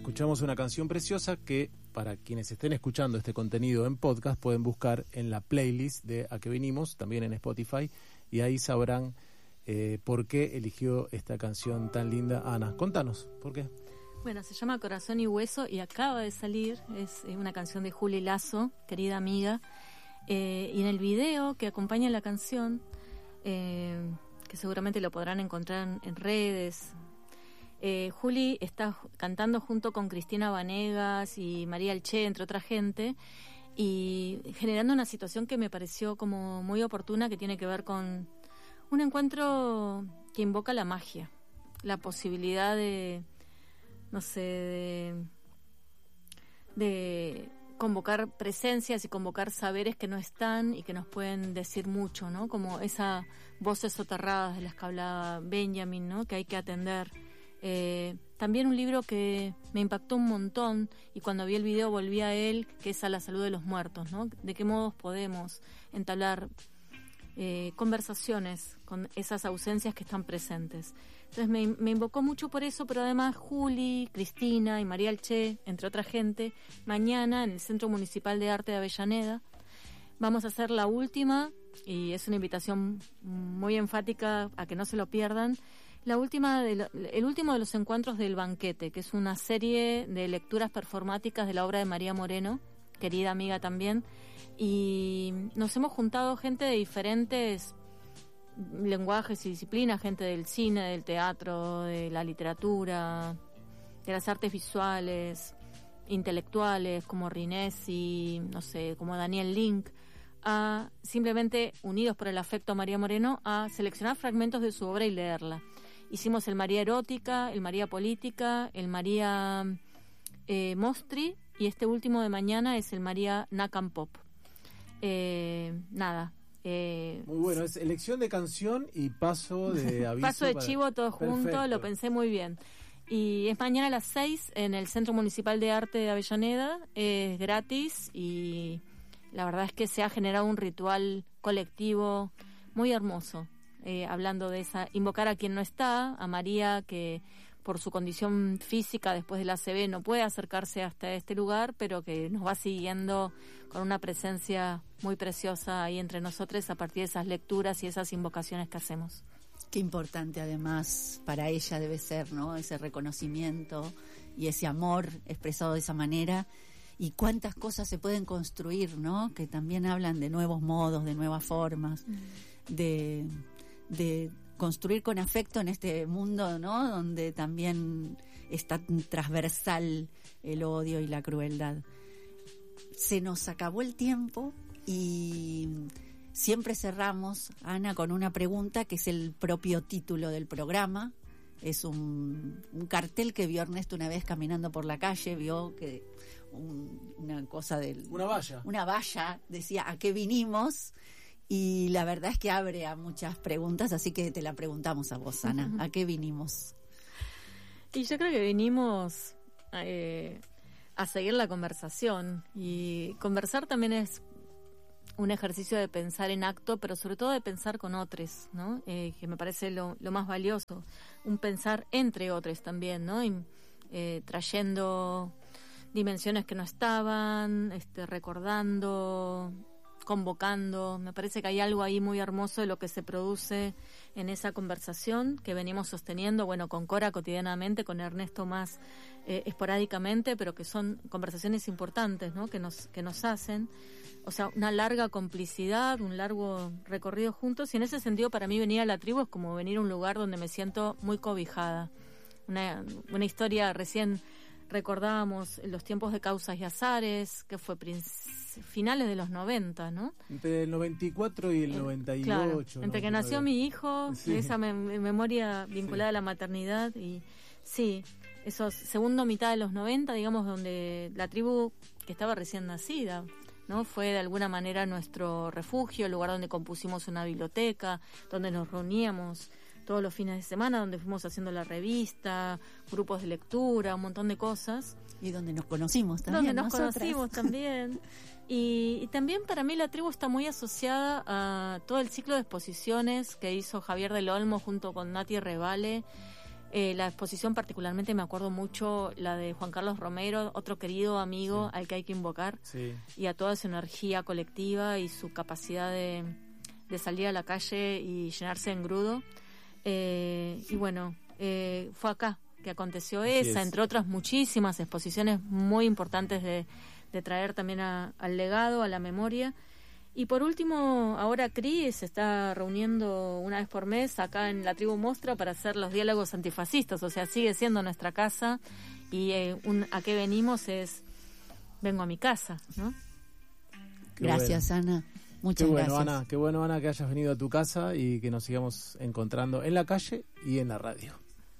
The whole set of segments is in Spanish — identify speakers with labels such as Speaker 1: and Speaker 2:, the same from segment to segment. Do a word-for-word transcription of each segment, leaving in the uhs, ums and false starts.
Speaker 1: escuchamos una canción preciosa que, para quienes estén escuchando este contenido en podcast, pueden buscar en la playlist de A Qué Vinimos, también en Spotify, y ahí sabrán eh, por qué eligió esta canción tan linda. Ana, contanos, ¿por qué?
Speaker 2: Bueno, se llama Corazón y Hueso y acaba de salir, es una canción de Juli Lazo, querida amiga, eh, y en el video que acompaña la canción, eh, que seguramente lo podrán encontrar en, en redes, eh, Juli está cantando junto con Cristina Vanegas y María Alché, entre otra gente, y generando una situación que me pareció como muy oportuna, que tiene que ver con un encuentro que invoca la magia, la posibilidad de, no sé, de, de convocar presencias y convocar saberes que no están y que nos pueden decir mucho, ¿no? Como esas voces soterradas de las que hablaba Benjamin, ¿no? Que hay que atender. Eh, también un libro que me impactó un montón y cuando vi el video volví a él, que es A la salud de los muertos, ¿no? De qué modos podemos entablar eh, conversaciones con esas ausencias que están presentes. Entonces me, me invocó mucho por eso, pero además Juli, Cristina y María Alché, entre otra gente, mañana en el Centro Municipal de Arte de Avellaneda vamos a hacer la última, y es una invitación muy enfática a que no se lo pierdan, la última de lo, el último de los encuentros del Banquete, que es una serie de lecturas performáticas de la obra de María Moreno, querida amiga también, y nos hemos juntado gente de diferentes lenguajes y disciplinas, gente del cine, del teatro, de la literatura, de las artes visuales, intelectuales como Rinesi, no sé, como Daniel Link, a simplemente, unidos por el afecto a María Moreno, a seleccionar fragmentos de su obra y leerla. Hicimos el María Erótica, el María Política, el María eh, Mostri, y este último de mañana es el María Nakam Pop. Eh, nada. Eh,
Speaker 1: muy bueno, es elección de canción y paso de aviso.
Speaker 2: Paso de
Speaker 1: para...
Speaker 2: chivo todo junto,
Speaker 1: Perfecto.
Speaker 2: Lo pensé muy bien. Y es mañana a las seis en el Centro Municipal de Arte de Avellaneda, es gratis y la verdad es que se ha generado un ritual colectivo muy hermoso. Eh, hablando de esa, invocar a quien no está, a María, que por su condición física después del A C V no puede acercarse hasta este lugar, pero que nos va siguiendo con una presencia muy preciosa ahí entre nosotros a partir de esas lecturas y esas invocaciones que hacemos.
Speaker 3: Qué importante además para ella debe ser, ¿no? Ese reconocimiento y ese amor expresado de esa manera. Y cuántas cosas se pueden construir, ¿no? Que también hablan de nuevos modos, de nuevas formas, mm. de... de construir con afecto en este mundo, ¿no? Donde también está transversal el odio y la crueldad. Se nos acabó el tiempo y siempre cerramos, Ana, con una pregunta que es el propio título del programa. Es un, un cartel que vio Ernesto una vez caminando por la calle, vio que un, una cosa del...
Speaker 1: Una valla.
Speaker 3: Una valla, decía, ¿a qué vinimos? Y la verdad es que abre a muchas preguntas, así que te la preguntamos a vos, Ana. ¿A qué vinimos?
Speaker 2: Y yo creo que vinimos eh, a seguir la conversación. Y conversar también es un ejercicio de pensar en acto, pero sobre todo de pensar con otros, ¿no? Eh, que me parece lo, lo más valioso. Un pensar entre otros también, ¿no? Y, eh, trayendo dimensiones que no estaban, este, recordando, convocando. Me parece que hay algo ahí muy hermoso de lo que se produce en esa conversación que venimos sosteniendo, bueno, con Cora cotidianamente, con Ernesto más eh, esporádicamente, pero que son conversaciones importantes, ¿no? Que nos que nos hacen, o sea, una larga complicidad, un largo recorrido juntos, y en ese sentido para mí venir a la tribu es como venir a un lugar donde me siento muy cobijada. Una, una historia recién recordábamos los tiempos de Causas y Azares, que fue finales de los noventa, ¿no?
Speaker 1: Entre el noventa y cuatro y el noventa y ocho.
Speaker 2: Claro,
Speaker 1: noventa y nueve.
Speaker 2: Entre que nació mi hijo,
Speaker 1: sí.
Speaker 2: esa me- memoria vinculada sí. a la maternidad, y sí, esos segundo mitad de los noventa, digamos, donde la tribu que estaba recién nacida, ¿no? Fue de alguna manera nuestro refugio, el lugar donde compusimos una biblioteca, donde nos reuníamos todos los fines de semana, donde fuimos haciendo la revista, grupos de lectura, un montón de cosas.
Speaker 3: Y donde nos conocimos también.
Speaker 2: Donde nos
Speaker 3: nosotras.
Speaker 2: conocimos también. Y, y también para mí la tribu está muy asociada a todo el ciclo de exposiciones que hizo Javier del Olmo junto con Nati Revale, Eh, la exposición particularmente me acuerdo mucho la de Juan Carlos Romero, otro querido amigo sí. al que hay que invocar,
Speaker 1: sí.
Speaker 2: y a toda su energía colectiva y su capacidad de, de salir a la calle y llenarse de engrudo. Eh, y bueno, eh, fue acá que aconteció
Speaker 1: Así
Speaker 2: esa,
Speaker 1: es.
Speaker 2: entre otras muchísimas exposiciones muy importantes de, de traer también a, al legado, a la memoria. Y por último, ahora Cris se está reuniendo una vez por mes acá en la Tribu Mostra para hacer los diálogos antifascistas, o sea, sigue siendo nuestra casa, y eh, un, a qué venimos es, vengo a mi casa, ¿no?
Speaker 1: Qué
Speaker 3: gracias,
Speaker 1: bueno.
Speaker 3: Ana. Muchas
Speaker 1: qué bueno,
Speaker 3: gracias.
Speaker 1: Ana, qué bueno, Ana, que hayas venido a tu casa y que nos sigamos encontrando en la calle y en la radio.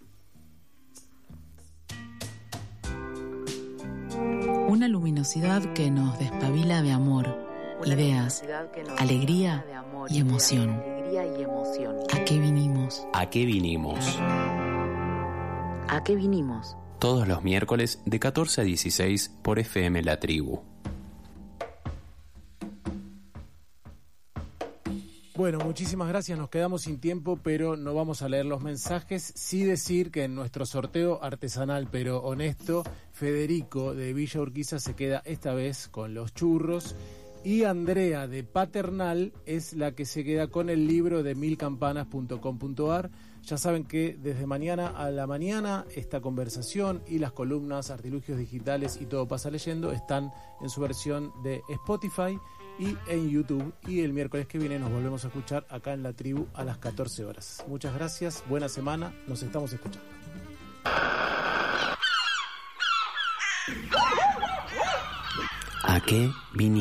Speaker 4: Una luminosidad que nos despabila de amor, ideas, alegría y emoción. ¿A qué vinimos?
Speaker 5: ¿A qué vinimos?
Speaker 4: ¿A qué vinimos?
Speaker 5: Todos los miércoles de catorce a dieciséis por F M La Tribu.
Speaker 1: Bueno, muchísimas gracias. Nos quedamos sin tiempo, pero no vamos a leer los mensajes. Sí decir que en nuestro sorteo artesanal pero honesto, Federico de Villa Urquiza se queda esta vez con los churros. Y Andrea de Paternal es la que se queda con el libro de mil campanas punto com punto a r. Ya saben que desde mañana a la mañana esta conversación y las columnas, artilugios digitales y todo pasa leyendo están en su versión de Spotify y en YouTube. Y el miércoles que viene nos volvemos a escuchar acá en La Tribu a las catorce horas. Muchas gracias, buena semana, nos estamos escuchando.
Speaker 5: ¿A qué vinimos?